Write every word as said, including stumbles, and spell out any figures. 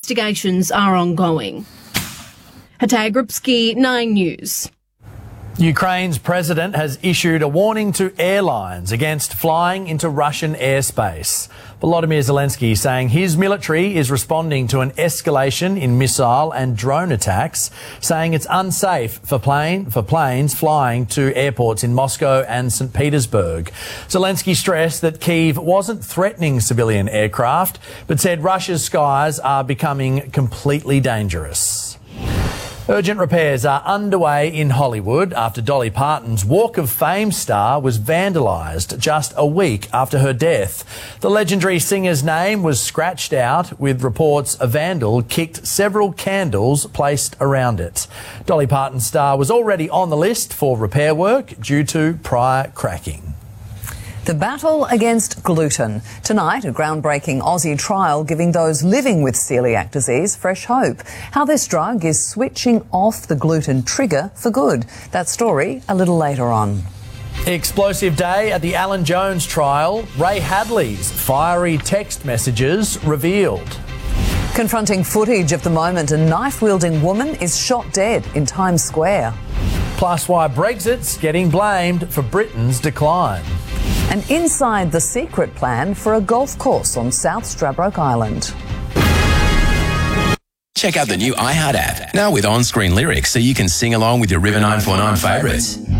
investigations are ongoing. Hatay Grubski, Nine News. Ukraine's president has issued a warning to airlines against flying into Russian airspace. Volodymyr Zelensky saying his military is responding to an escalation in missile and drone attacks, saying it's unsafe for plane for planes flying to airports in Moscow and Saint Petersburg. Zelensky stressed that Kyiv wasn't threatening civilian aircraft, but said Russia's skies are becoming completely dangerous. Urgent repairs are underway in Hollywood after Dolly Parton's Walk of Fame star was vandalised just a week after her death. The legendary singer's name was scratched out, with reports a vandal kicked several candles placed around it. Dolly Parton's star was already on the list for repair work due to prior cracking. The battle against gluten. Tonight, a groundbreaking Aussie trial giving those living with celiac disease fresh hope. How this drug is switching off the gluten trigger for good. That story a little later on. Explosive day at the Alan Jones trial. Ray Hadley's fiery text messages revealed. Confronting footage of the moment a knife-wielding woman is shot dead in Times Square. Plus why Brexit's getting blamed for Britain's decline. And inside the secret plan for a golf course on South Stradbroke Island. Check out the new iHeart app, now with on-screen lyrics so you can sing along with your River nine four nine favourites.